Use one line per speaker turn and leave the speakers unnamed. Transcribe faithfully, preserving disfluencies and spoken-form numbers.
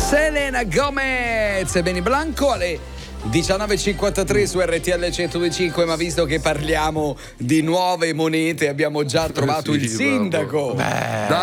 Selena Gomez e Benny Blanco alle diciannove e cinquantatré su R T L centodue e cinque. Ma visto che parliamo di nuove monete, abbiamo già trovato
sì,
il sindaco.
Beh,